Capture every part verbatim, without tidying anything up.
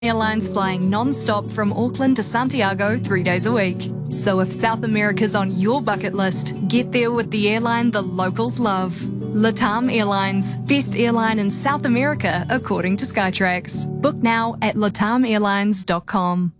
Airlines flying non-stop from Auckland to Santiago three days a week. So if South America's on your bucket list, get there with the airline the locals love. LATAM Airlines, best airline in South America according to Skytrax. Book now at latam airlines dot com.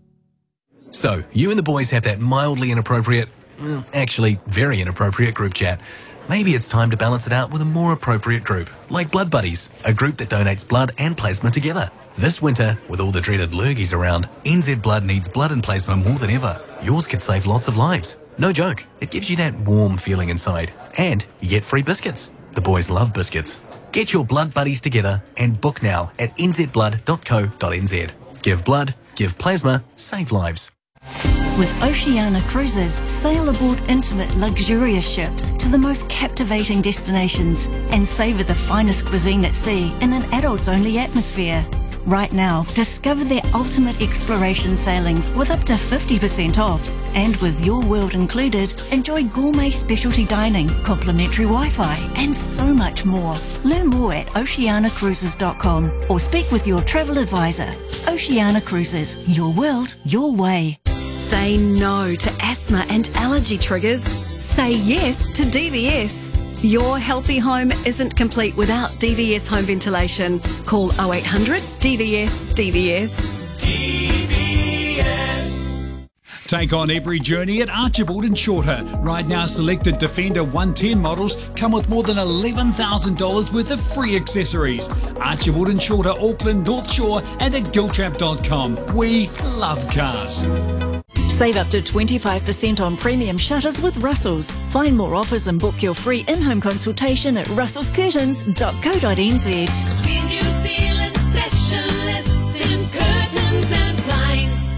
So, you and the boys have that mildly inappropriate, well, actually very inappropriate group chat. Maybe it's time to balance it out with a more appropriate group, like Blood Buddies, a group that donates blood and plasma together. This winter, with all the dreaded lurgies around, N Z Blood needs blood and plasma more than ever. Yours could save lots of lives. No joke, it gives you that warm feeling inside. And you get free biscuits. The boys love biscuits. Get your Blood Buddies together and book now at n z blood dot co dot n z. Give blood, give plasma, save lives. With Oceania Cruises, sail aboard intimate, luxurious ships to the most captivating destinations and savour the finest cuisine at sea in an adults-only atmosphere. Right now, discover their ultimate exploration sailings with up to fifty percent off. And with Your World included, enjoy gourmet specialty dining, complimentary Wi-Fi, and so much more. Learn more at oceania cruises dot com or speak with your travel advisor. Oceania Cruises, your world, your way. Say no to asthma and allergy triggers. Say yes to D V S. Your healthy home isn't complete without D V S home ventilation. Call oh eight hundred D V S D V S. D V S. Take on every journey at Archibald and Shorter. Right now, selected Defender one ten models come with more than eleven thousand dollars worth of free accessories. Archibald and Shorter, Auckland, North Shore, and at giltrap dot com. We love cars. Save up to twenty-five percent on premium shutters with Russell's. Find more offers and book your free in-home consultation at russells curtains dot co dot n z. We're New Zealand specialists in curtains and blinds.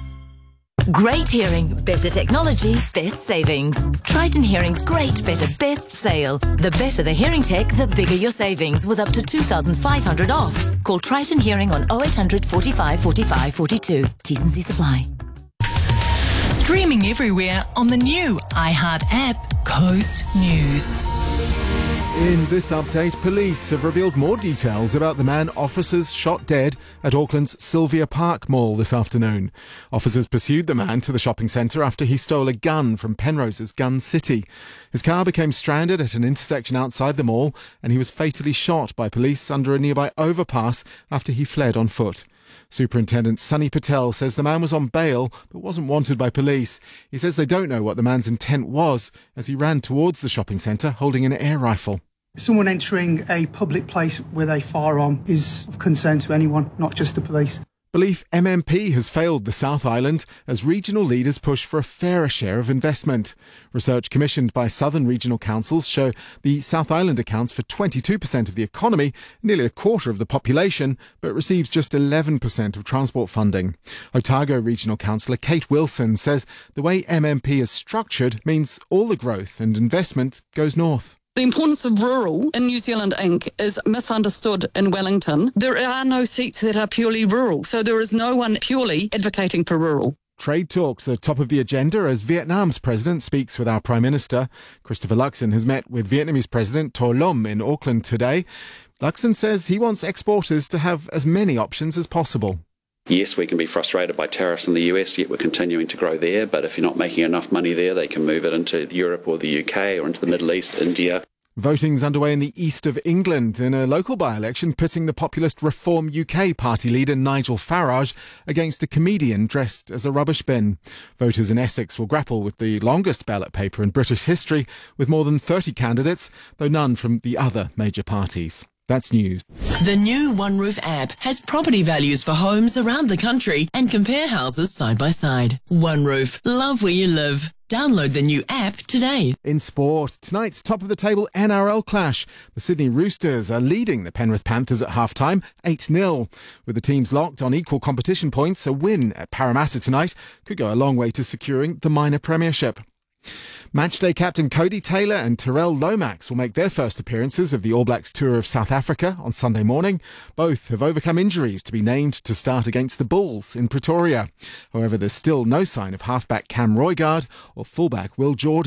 Great hearing, better technology, best savings. Triton Hearing's great, better, best sale. The better the hearing tech, the bigger your savings with up to two thousand five hundred dollars off. Call Triton Hearing on oh eight hundred forty-five forty-five forty-two. T's and C's apply. Streaming everywhere on the new iHeart app, Coast News. In this update, police have revealed more details about the man officers shot dead at Auckland's Sylvia Park Mall this afternoon. Officers pursued the man to the shopping centre after he stole a gun from Penrose's Gun City. His car became stranded at an intersection outside the mall and he was fatally shot by police under a nearby overpass after he fled on foot. Superintendent Sunny Patel says the man was on bail but wasn't wanted by police. He says they don't know what the man's intent was as he ran towards the shopping centre holding an air rifle. Someone entering a public place with a firearm is of concern to anyone, not just the police. Belief M M P has failed the South Island as regional leaders push for a fairer share of investment. Research commissioned by Southern Regional Councils show the South Island accounts for twenty-two percent of the economy, nearly a quarter of the population, but receives just eleven percent of transport funding. Otago Regional Councillor Kate Wilson says the way M M P is structured means all the growth and investment goes north. The importance of rural in New Zealand Incorporated is misunderstood in Wellington. There are no seats that are purely rural, so there is no one purely advocating for rural. Trade talks are top of the agenda as Vietnam's president speaks with our Prime Minister. Christopher Luxon has met with Vietnamese President To Lum in Auckland today. Luxon says he wants exporters to have as many options as possible. Yes, we can be frustrated by tariffs in the U S, yet we're continuing to grow there. But if you're not making enough money there, they can move it into Europe or the U K or into the Middle East, India. Voting's underway in the east of England in a local by-election pitting the populist Reform U K party leader Nigel Farage against a comedian dressed as a rubbish bin. Voters in Essex will grapple with the longest ballot paper in British history with more than thirty candidates, though none from the other major parties. That's news. The new OneRoof app has property values for homes around the country and compare houses side by side. OneRoof, love where you live. Download the new app today. In sport, tonight's top-of-the-table N R L clash. The Sydney Roosters are leading the Penrith Panthers at half-time, eight nil. With the teams locked on equal competition points, a win at Parramatta tonight could go a long way to securing the minor premiership. Matchday captain Cody Taylor and Terrell Lomax will make their first appearances of the All Blacks tour of South Africa on Sunday morning. Both have overcome injuries to be named to start against the Bulls in Pretoria. However, there's still no sign of halfback Cam Roigard or fullback Will Jordan.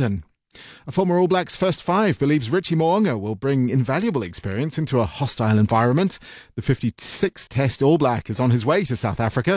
A former All Blacks first five believes Richie Mo'unga will bring invaluable experience into a hostile environment. The fifty-six Test All Black is on his way to South Africa